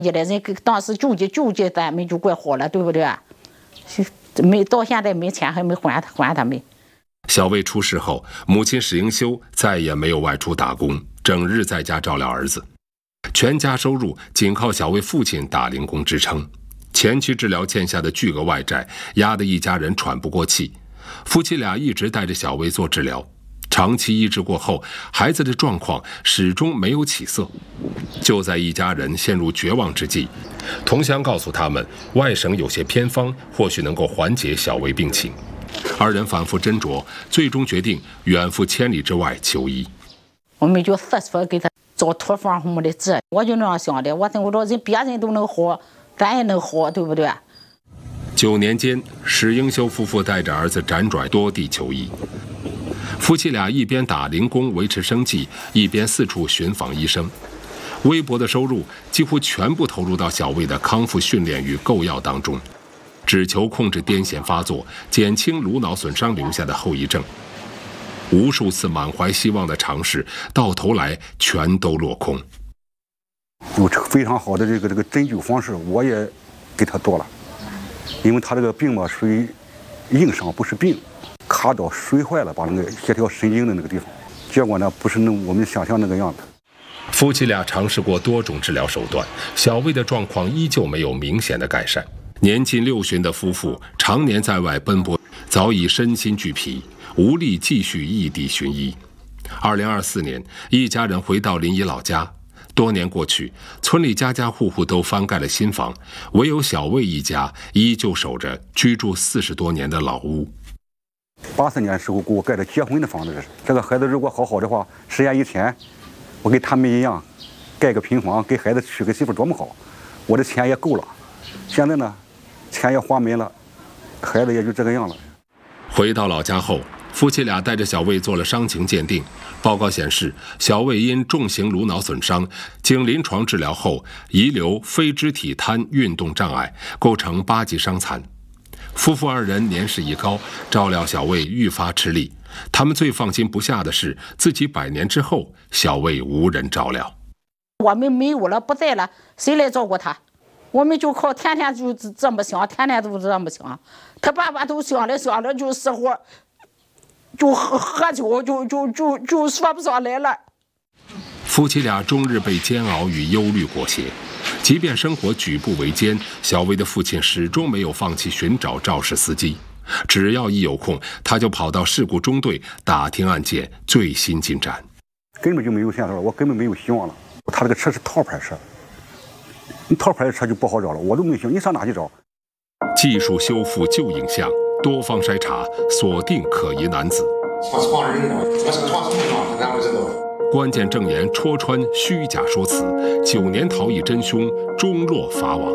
一代人给当时救济咱们就怪好了，对不对？没到现在没钱还没还他们。 小魏出事后，母亲史英修再也没有外出打工，整日在家照料儿子，全家收入仅靠小魏父亲打零工支撑。前期治疗欠下的巨额外债，压得一家人喘不过气。夫妻俩一直带着小魏做治疗，长期医治过后，孩子的状况始终没有起色。就在一家人陷入绝望之际，同乡告诉他们，外省有些偏方或许能够缓解小魏病情。二人反复斟酌，最终决定远赴千里之外求医。 我们就四处给他找土方什么的治，我就那样想的。我说别人都能好，咱也能好，对不对 ？9年间，史英修夫妇带着儿子辗转多地求医。夫妻俩一边打零工维持生计，一边四处寻访医生。微薄的收入几乎全部投入到小魏的康复训练与购药当中，只求控制癫痫发作，减轻颅脑损伤留下的后遗症。无数次满怀希望的尝试，到头来全都落空。 有非常好的这个针灸方式，我也给他做了，因为他这个病嘛属于硬伤，不是病，卡到水坏了，把那个协调神经的那个地方，结果呢不是我们想象那个样子。 夫妻俩尝试过多种治疗手段，小魏的状况依旧没有明显的改善。年近60的夫妇常年在外奔波，早已身心俱疲，无力继续异地寻医。2024年，一家人回到临沂老家。多年过去，村里家家户户都翻盖了新房，唯有小魏一家依旧守着居住40多年的老屋。 84年时候给我盖的结婚的房子，这个孩子如果好的话，10年以前，我跟他们一样，盖个平房，给孩子娶个媳妇多么好，我的钱也够了。现在呢，钱也花没了，孩子也就这个样了。 回到老家后，夫妻俩带着小魏做了伤情鉴定，报告显示，小魏因重型颅脑损伤，经临床治疗后遗留非肢体瘫运动障碍，构成8级伤残。夫妇二人年事已高，照料小魏愈发吃力。他们最放心不下的是，自己100年之后，小魏无人照料。 我们没有了，不在了，谁来照顾他？我们就靠天天就这么想，天天都这么想。他爸爸都想着就死活，就喝酒就说不上来了。 夫妻俩终日被煎熬与忧虑裹挟，即便生活举步维艰，小魏的父亲始终没有放弃寻找肇事司机。只要一有空，他就跑到事故中队打听案件最新进展。 根本就没有线索了，我根本没有希望了。他这个车是套牌车，你套牌的车就不好找了，我都没想，你上哪去找？ 技术修复旧影像，多方筛查，锁定可疑男子。关键证言戳穿虚假说辞，9年逃逸真凶终落法网。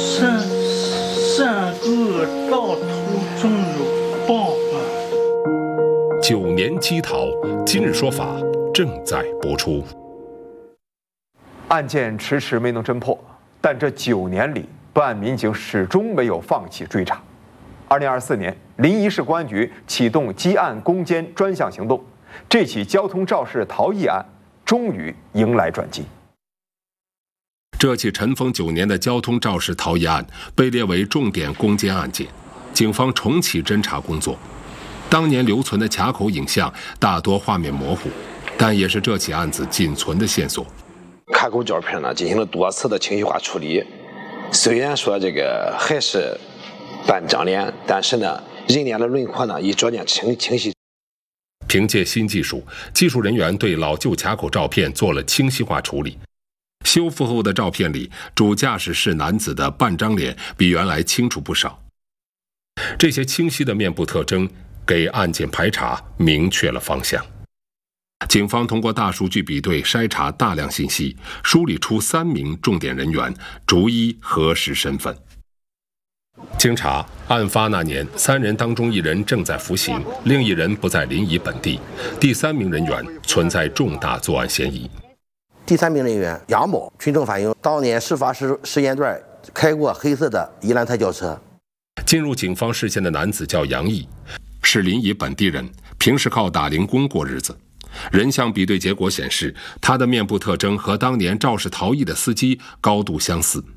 善恶到头终有报啊 ！9年击逃，今日说法正在播出。 案件迟迟没能侦破，但这9年里，办案民警始终没有放弃追查。2024年，临沂市公安局启动积案攻坚专项行动，这起交通肇事逃逸案终于迎来转机。 这起尘封9年的交通肇事逃逸案被列为重点攻坚案件，警方重启侦查工作。当年留存的卡口影像大多画面模糊，但也是这起案子仅存的线索。 卡口照片呢进行了多次的清晰化处理，虽然说这个还是半张脸，但是呢，人脸的轮廓呢已逐渐清晰。 凭借新技术，技术人员对老旧卡口照片做了清晰化处理。修复后的照片里，主驾驶室男子的半张脸比原来清楚不少。这些清晰的面部特征给案件排查明确了方向。警方通过大数据比对筛查大量信息，梳理出3名重点人员，逐一核实身份。经查，案发那年3人当中1人正在服刑，另1人不在临沂本地，第3名人员存在重大作案嫌疑。 第3名人员杨某，群众反映当年事发时间段开过黑色的伊兰特轿车。 进入警方视线的男子叫杨毅，是临沂本地人，平时靠打零工过日子。 人像比对结果显示，他的面部特征和当年肇事逃逸的司机高度相似。